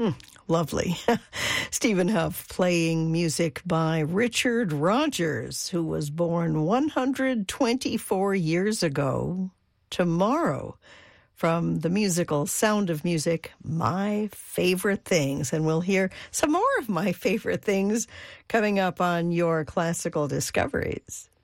Lovely. Stephen Huff playing music by Richard Rodgers, who was born 124 years ago tomorrow, from the musical Sound of Music, My Favorite Things. And we'll hear some more of My Favorite Things coming up on your classical discoveries.